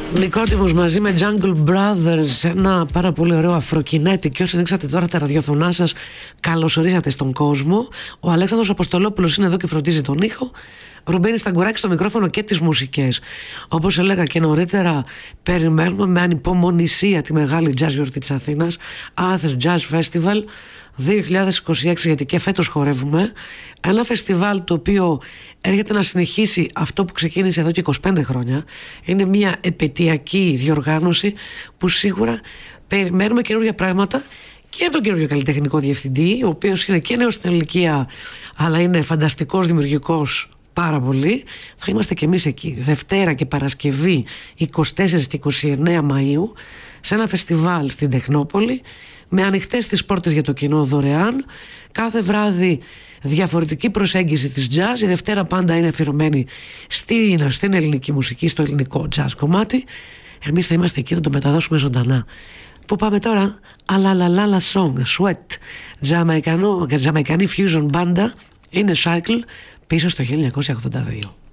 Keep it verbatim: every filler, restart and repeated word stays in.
Νικότιμος μαζί με Jungle Brothers, ένα πάρα πολύ ωραίο αφροκινέτη. Και όσοι ανοίξατε τώρα τα ραδιοφωνά σας, καλώς ορίσατε στον κόσμο. Ο Αλέξανδρος Αποστολόπουλος είναι εδώ και φροντίζει τον ήχο. Ρομπένι Σταγκουράκη στο μικρόφωνο και τις μουσικές. Όπως έλεγα και νωρίτερα, περιμένουμε με ανυπομονησία τη μεγάλη jazz γιορτή της Αθήνας, Athens Jazz Festival δύο χιλιάδες είκοσι έξι, γιατί και φέτος χορεύουμε. Ένα φεστιβάλ το οποίο έρχεται να συνεχίσει αυτό που ξεκίνησε εδώ και είκοσι πέντε χρόνια. Είναι μια επετειακή διοργάνωση που σίγουρα περιμένουμε καινούργια πράγματα και από τον καινούργιο καλλιτεχνικό διευθυντή, ο οποίος είναι και νέος στην ηλικία, αλλά είναι φανταστικός, δημιουργικός πάρα πολύ. Θα είμαστε και εμείς εκεί Δευτέρα και Παρασκευή είκοσι τέσσερα και είκοσι εννέα Μαΐου σε ένα φεστιβάλ στην Τεχνόπολη, με ανοιχτές τις πόρτες για το κοινό δωρεάν. Κάθε βράδυ διαφορετική προσέγγιση της jazz. Η Δευτέρα πάντα είναι αφιερωμένη στην, στην ελληνική μουσική, στο ελληνικό jazz κομμάτι. Εμείς θα είμαστε εκεί να το μεταδώσουμε ζωντανά. Πού πάμε τώρα? Αλαλαλάλα song, Sweat, Τζαμαϊκανή fusion μπάντα, είναι Cycle, πίσω στο χίλια εννιακόσια ογδόντα δύο.